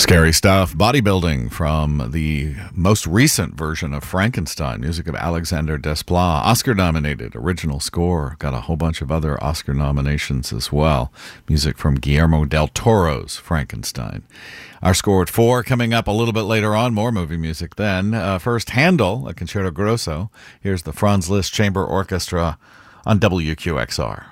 Scary stuff. Bodybuilding from the most recent version of Frankenstein, music of Alexander Desplat. Oscar-nominated original score. Got a whole bunch of other Oscar nominations as well. Music from Guillermo del Toro's Frankenstein. Our score at 4 coming up a little bit later on. More movie music then. First, Handel, a Concerto Grosso. Here's the Franz Liszt Chamber Orchestra on WQXR.